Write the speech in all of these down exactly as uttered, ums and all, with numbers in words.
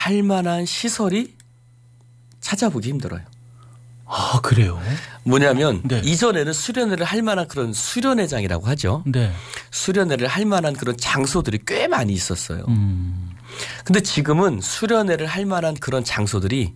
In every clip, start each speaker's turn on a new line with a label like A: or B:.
A: 할 만한 시설이 찾아보기 힘들어요.
B: 아, 그래요?
A: 뭐냐면
B: 네.
A: 이전에는 수련회를 할 만한 그런 수련회장이라고 하죠.
B: 네.
A: 수련회를 할 만한 그런 장소들이 꽤 많이 있었어요.
B: 음.
A: 근데 지금은 수련회를 할 만한 그런 장소들이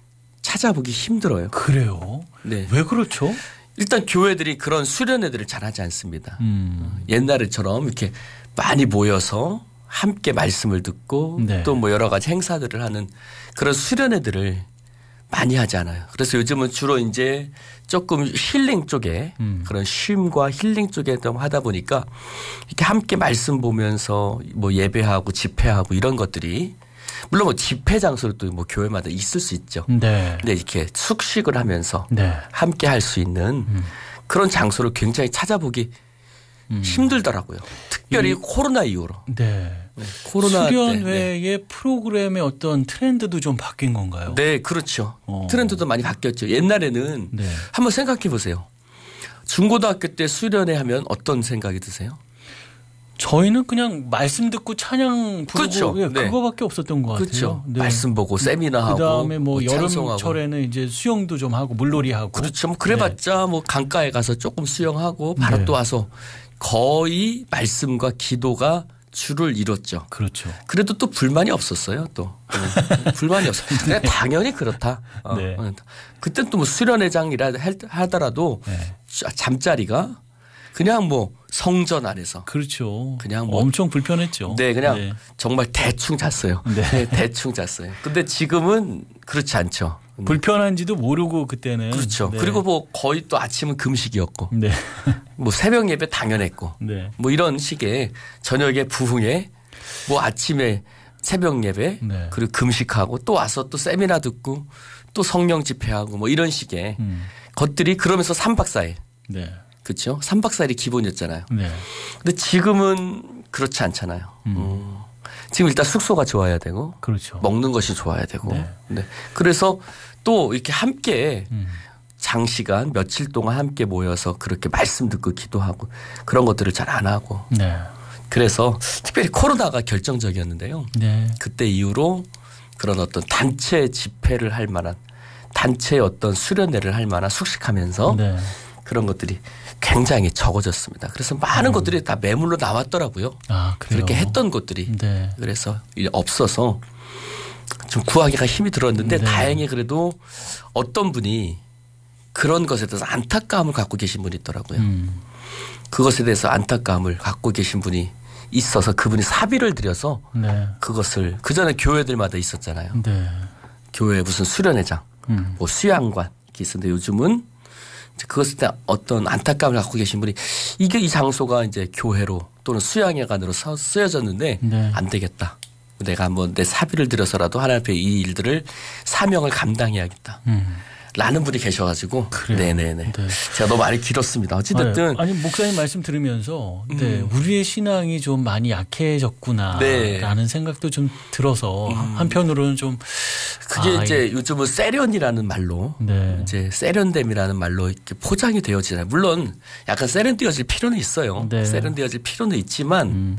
A: 찾아보기 힘들어요.
B: 그래요?
A: 네.
B: 왜 그렇죠?
A: 일단 교회들이 그런 수련회들을 잘하지 않습니다.
B: 음.
A: 옛날처럼 이렇게 많이 모여서 함께 말씀을 듣고
B: 네.
A: 또 뭐 여러 가지 행사들을 하는 그런 수련회들을 많이 하지 않아요. 그래서 요즘은 주로 이제 조금 힐링 쪽에
B: 음.
A: 그런 쉼과 힐링 쪽에 좀 하다 보니까 이렇게 함께 말씀 보면서 뭐 예배하고 집회하고 이런 것들이 물론 뭐 집회 장소도 뭐 교회마다 있을 수 있죠.
B: 네.
A: 근데 이렇게 숙식을 하면서
B: 네.
A: 함께 할 수 있는
B: 음.
A: 그런 장소를 굉장히 찾아보기
B: 음.
A: 힘들더라고요. 특별히
B: 이,
A: 코로나 이후로.
B: 네.
A: 네, 코로나
B: 수련회의
A: 때, 네.
B: 프로그램의 어떤 트렌드도 좀 바뀐 건가요?
A: 네, 그렇죠.
B: 어.
A: 트렌드도 많이 바뀌었죠. 옛날에는
B: 네.
A: 한번 생각해 보세요. 중고등학교 때 수련회 하면 어떤 생각이 드세요?
B: 저희는 그냥 말씀 듣고 찬양 부르고
A: 그렇죠.
B: 예,
A: 네.
B: 그거밖에 없었던 것
A: 그렇죠.
B: 같아요. 네.
A: 말씀 보고 세미나하고
B: 그다음에 뭐,
A: 뭐 찬송하고.
B: 여름철에는 이제 수영도 좀 하고 물놀이 하고.
A: 그렇죠. 뭐 그래봤자 뭐 강가에 가서 조금 수영하고 바로
B: 네.
A: 또 와서 거의 말씀과 기도가 주를 이뤘죠.
B: 그렇죠.
A: 그래도 또 불만이 없었어요. 또 네. 불만이 없어요. 그냥 당연히 그렇다. 어.
B: 네.
A: 그때는 또 뭐 수련회장이라 하더라도
B: 네.
A: 잠자리가 그냥 뭐 성전 안에서
B: 그렇죠.
A: 그냥 뭐
B: 엄청 불편했죠.
A: 네, 그냥
B: 네.
A: 정말 대충 잤어요.
B: 네.
A: 네, 대충 잤어요. 근데 지금은 그렇지 않죠.
B: 불편한지도 모르고 그때는.
A: 그렇죠.
B: 네.
A: 그리고 뭐 거의 또 아침은 금식이었고
B: 네.
A: 뭐 새벽 예배 당연했고
B: 네.
A: 뭐 이런 식의 저녁에 부흥회 뭐 아침에 새벽 예배
B: 네.
A: 그리고 금식하고 또 와서 또 세미나 듣고 또 성령 집회하고 뭐 이런 식의
B: 음.
A: 것들이 그러면서 삼 박 사 일.
B: 네.
A: 그렇죠. 삼 박 사 일이 기본이었잖아요.
B: 네.
A: 근데 지금은 그렇지 않잖아요.
B: 음.
A: 음. 지금 일단 숙소가 좋아야 되고
B: 그렇죠.
A: 먹는 것이 좋아야 되고
B: 네.
A: 네. 그래서 또 이렇게 함께
B: 음.
A: 장시간 며칠 동안 함께 모여서 그렇게 말씀 듣고 기도하고 그런 것들을 잘 안 하고
B: 네.
A: 그래서 특별히 코로나가 결정적이었는데요.
B: 네.
A: 그때 이후로 그런 어떤 단체 집회를 할 만한 단체 어떤 수련회를 할 만한 숙식하면서
B: 네.
A: 그런 것들이 굉장히 적어졌습니다. 그래서 많은
B: 음.
A: 것들이 다 매물로 나왔더라고요.
B: 아, 그래요?
A: 그렇게 했던 것들이.
B: 네.
A: 그래서 없어서 좀 구하기가 힘이 들었는데
B: 네.
A: 다행히 그래도 어떤 분이 그런 것에 대해서 안타까움을 갖고 계신 분이 있더라고요.
B: 음.
A: 그것에 대해서 안타까움을 갖고 계신 분이 있어서 그분이 사비를 들여서
B: 네.
A: 그것을 그전에 교회들마다 있었잖아요.
B: 네.
A: 교회 무슨 수련회장,
B: 음.
A: 뭐 수양관 이렇게 있었는데 요즘은 그것에 대한 어떤 안타까움을 갖고 계신 분이 이게 이 장소가 이제 교회로 또는 수양회관으로 쓰여졌는데
B: 네.
A: 안 되겠다. 내가 한번 내 사비를 들여서라도 하나님 앞에 이 일들을 사명을 감당해야겠다.
B: 음.
A: 라는 분이 계셔가지고
B: 그래요?
A: 네네네.
B: 네.
A: 제가 너무 많이 길었습니다. 어찌됐든
B: 아니, 아니 목사님 말씀 들으면서
A: 음.
B: 네, 우리의 신앙이 좀 많이 약해졌구나라는
A: 네.
B: 생각도 좀 들어서
A: 음.
B: 한편으로는 좀
A: 그게
B: 아,
A: 이제 요즘은 세련이라는 말로
B: 네.
A: 이제 세련됨이라는 말로 이렇게 포장이 되어지잖아요. 물론 약간 세련되어질 필요는 있어요.
B: 네.
A: 세련되어질 필요는 있지만
B: 음.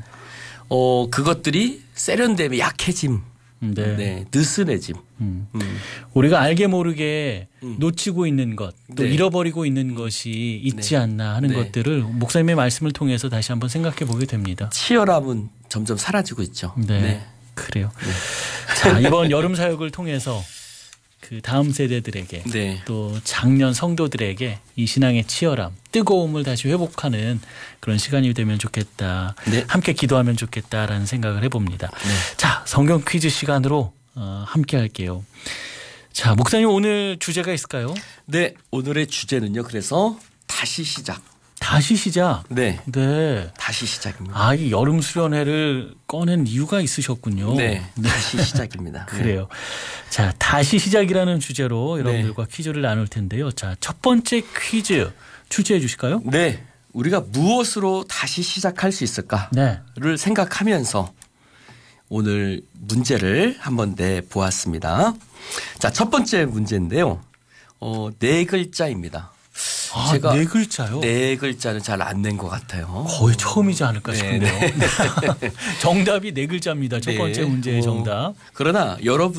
A: 어 그것들이 세련됨이 약해짐,
B: 네.
A: 네, 느슨해짐.
B: 음.
A: 음.
B: 우리가 알게 모르게
A: 음.
B: 놓치고 있는 것, 또
A: 네.
B: 잃어버리고 있는 것이 있지
A: 네.
B: 않나 하는
A: 네.
B: 것들을 목사님의 말씀을 통해서 다시 한번 생각해 보게 됩니다.
A: 치열함은 점점 사라지고 있죠.
B: 네.
A: 네.
B: 그래요. 자, 이번 여름 사역을 통해서 그 다음 세대들에게
A: 네.
B: 또 작년 성도들에게 이 신앙의 치열함, 뜨거움을 다시 회복하는 그런 시간이 되면 좋겠다.
A: 네.
B: 함께 기도하면 좋겠다라는 생각을 해봅니다.
A: 네.
B: 자, 성경 퀴즈 시간으로 어, 함께 할게요. 자, 목사님 오늘 주제가 있을까요?
A: 네, 오늘의 주제는요. 그래서 다시 시작.
B: 다시 시작.
A: 네.
B: 네.
A: 다시 시작입니다.
B: 아, 이 여름 수련회를 꺼낸 이유가 있으셨군요.
A: 네. 다시 시작입니다.
B: 그래요. 자, 다시 시작이라는 주제로 여러분들과
A: 네.
B: 퀴즈를 나눌 텐데요. 자, 첫 번째 퀴즈 출제해 주실까요?
A: 네. 우리가 무엇으로 다시 시작할 수 있을까를
B: 네.
A: 생각하면서 오늘 문제를 한번 내보았습니다. 자, 첫 번째 문제인데요. 어, 네 글자입니다.
B: 아,
A: 제가
B: 네 글자요?
A: 네 글자는 잘 안 낸 것 같아요.
B: 거의 처음이지 않을까
A: 네,
B: 싶은데요.
A: 네.
B: 정답이 네 글자입니다. 첫 번째
A: 네.
B: 문제의
A: 어,
B: 정답.
A: 그러나 여러분